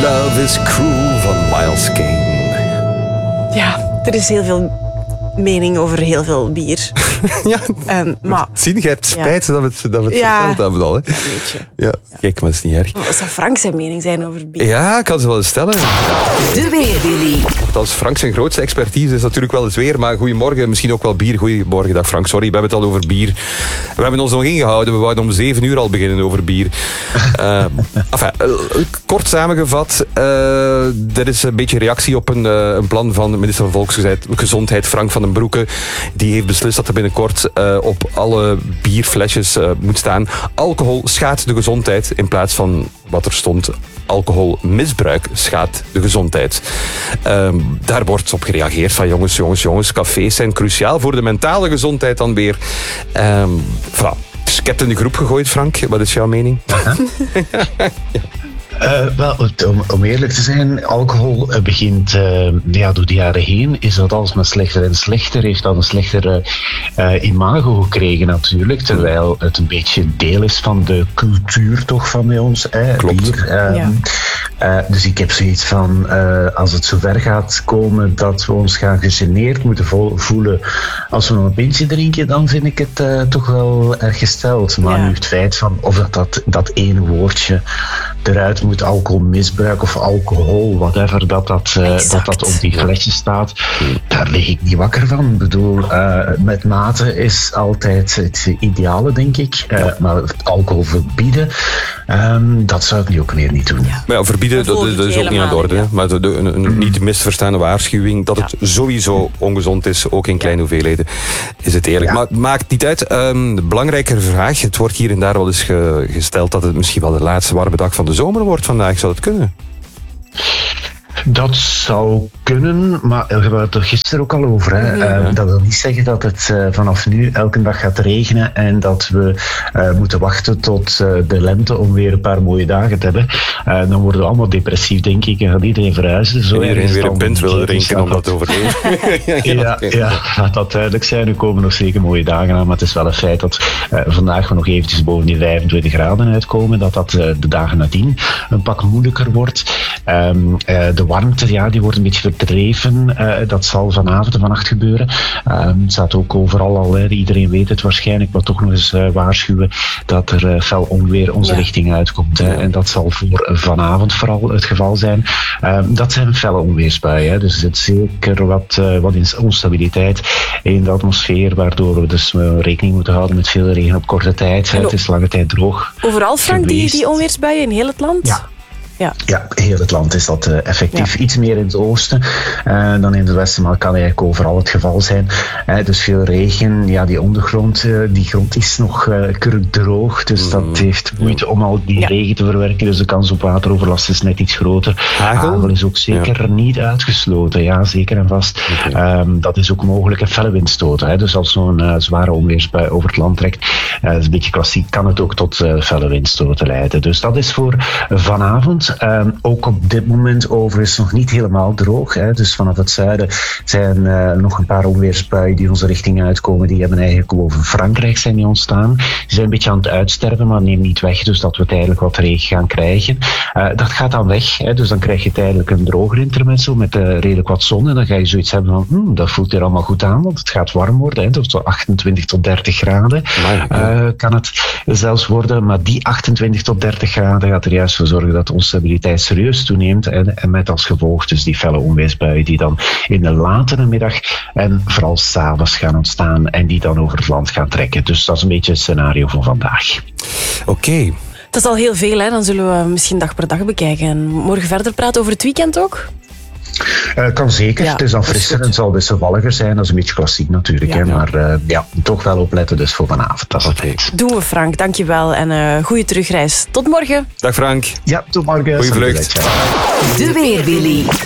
Love is Cruel van Miles Kane. Ja, er is heel veel mening over heel veel bier. Ja, maar zie je hebt spijt dat we het verteld hebben al. Hè? Een beetje. Ja. Kijk, maar dat is niet erg. Wat zou Frank zijn mening zijn over bier? Ja, ik kan ze wel eens stellen. De Weerwilly. Als Frank zijn grootste expertise is natuurlijk wel het weer, maar goedemorgen, misschien ook wel bier. Goedemorgen, dag Frank, sorry, we hebben het al over bier. We hebben ons nog ingehouden, we wouden om 7 uur al beginnen over bier. Kort samengevat, er is een beetje reactie op een plan van de minister van Volksgezondheid, Frank van den Broeke. Die heeft beslist dat er binnenkort op alle bierflesjes moet staan: alcohol schaadt de gezondheid, in plaats van wat er stond: alcoholmisbruik schaadt de gezondheid. Daar wordt op gereageerd van jongens, cafés zijn cruciaal voor de mentale gezondheid dan weer. Voilà. Dus ik heb het in de groep gegooid, Frank. Wat is jouw mening? Om eerlijk te zijn, alcohol begint door de jaren heen is dat alsmaar slechter en slechter. Heeft dat een slechtere imago gekregen natuurlijk, terwijl het een beetje deel is van de cultuur toch van bij ons. Klopt. Bier. Dus ik heb zoiets van, als het zover gaat komen dat we ons gaan gegeneerd moeten voelen als we nog een pintje drinken, dan vind ik het toch wel erg gesteld. Maar nu het feit van of dat ene woordje eruit moet, alcoholmisbruik of alcohol, whatever, dat op die flesjes staat, daar lig ik niet wakker van. Ik bedoel, met mate is altijd het ideale, denk ik. Maar alcohol verbieden, dat zou ik nu ook meer niet doen. Maar ja, verbieden, dat is ook niet aan de orde. Ja. Maar een niet misverstaande waarschuwing dat het sowieso ongezond is, ook in kleine hoeveelheden, is het eerlijk. Ja. Maar het maakt niet uit. De belangrijkere vraag, het wordt hier en daar wel eens gesteld dat het misschien wel de laatste warme dag van de zomer wordt vandaag. Zou dat kunnen? Dat zou kunnen, maar we hadden het er gisteren ook al over. Hè. Dat wil niet zeggen dat het vanaf nu elke dag gaat regenen en dat we moeten wachten tot de lente om weer een paar mooie dagen te hebben. Dan worden we allemaal depressief, denk ik, en gaat iedereen verhuizen. Zo iedereen weer een pint wil drinken om dat te overleven. Laat dat duidelijk zijn. Er komen nog zeker mooie dagen aan, maar het is wel een feit dat vandaag we nog eventjes boven die 25 graden uitkomen, dat de dagen nadien een pak moeilijker wordt. De warmte, die wordt een beetje verdreven. Dat zal vanavond en vannacht gebeuren. Het staat ook overal al. Iedereen weet het waarschijnlijk, maar toch nog eens waarschuwen dat er fel onweer onze richting uitkomt. En dat zal voor vanavond vooral het geval zijn. Dat zijn felle onweersbuien. Dus er zit zeker wat instabiliteit in de atmosfeer, waardoor we dus rekening moeten houden met veel regen op korte tijd. Het is lange tijd droog. Overal, Frank, die onweersbuien in heel het land? Ja, heel het land is dat effectief. Iets meer in het oosten dan in het westen, maar dat kan eigenlijk overal het geval zijn. Dus veel regen, die ondergrond, die grond is nog kurkdroog, dus dat heeft moeite om al die regen te verwerken, dus de kans op wateroverlast is net iets groter. Hagel is ook zeker niet uitgesloten, zeker en vast. Dat is ook mogelijk, en felle windstoten. Dus als zo'n zware onweersbui over het land trekt, dat is een beetje klassiek, kan het ook tot felle windstoten leiden. Dus dat is voor vanavond. Ook op dit moment overigens nog niet helemaal droog. Dus vanaf het zuiden zijn nog een paar onweersbuien die onze richting uitkomen. Die hebben eigenlijk over Frankrijk zijn die ontstaan. Die zijn een beetje aan het uitsterven, maar neem niet weg dus dat we tijdelijk wat regen gaan krijgen. Dat gaat dan weg. Dus dan krijg je tijdelijk een droger intermezzo met redelijk wat zon. En dan ga je zoiets hebben van, dat voelt hier allemaal goed aan, want het gaat warm worden. Dus tot 28 tot 30 graden kan het zelfs worden. Maar die 28 tot 30 graden gaat er juist voor zorgen dat onze stabiliteit serieus toeneemt en met als gevolg dus die felle onweersbuien die dan in de latere middag en vooral 's avonds gaan ontstaan en die dan over het land gaan trekken. Dus dat is een beetje het scenario voor vandaag. Oké. Dat is al heel veel, hè? Dan zullen we misschien dag per dag bekijken en morgen verder praten over het weekend ook. Kan zeker. Het is dan frisser en het zal wisselvalliger zijn. Dat is een beetje klassiek natuurlijk. Maar toch wel opletten dus voor vanavond. Dat is het. Doen we, Frank. Dankjewel en goede terugreis. Tot morgen. Dag Frank. Ja, tot morgen. Goeie vlucht. De Weerwilly.